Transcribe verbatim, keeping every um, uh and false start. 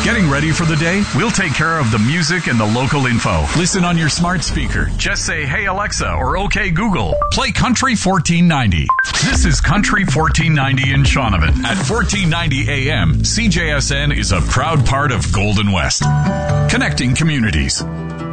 Getting ready for the day? We'll take care of the music and the local info. Listen on your smart speaker. Just say, "Hey Alexa," or "Okay Google, play Country fourteen ninety." This is Country fourteen ninety in Shaunavon. At fourteen ninety A M, C J S N is a proud part of Golden West. Connecting communities.